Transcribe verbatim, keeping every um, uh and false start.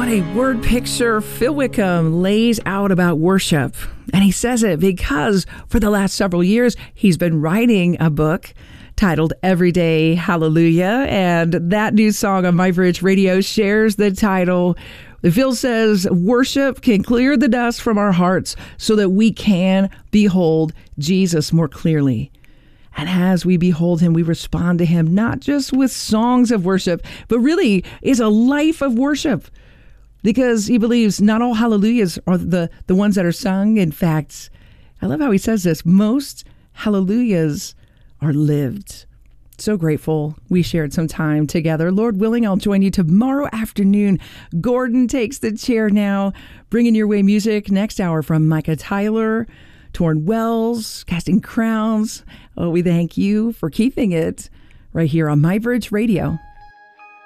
What a word picture Phil Wickham lays out about worship. And he says it because for the last several years, he's been writing a book titled Everyday Hallelujah. And that new song on My Bridge Radio shares the title. Phil says, worship can clear the dust from our hearts so that we can behold Jesus more clearly. And as we behold him, we respond to him, not just with songs of worship, but really is a life of worship. Because he believes not all hallelujahs are the, the ones that are sung. In fact, I love how he says this. Most hallelujahs are lived. So grateful we shared some time together. Lord willing, I'll join you tomorrow afternoon. Gordon takes the chair now, bringing your way music next hour from Micah Tyler, Torn Wells, Casting Crowns. Oh, we thank you for keeping it right here on My Bridge Radio.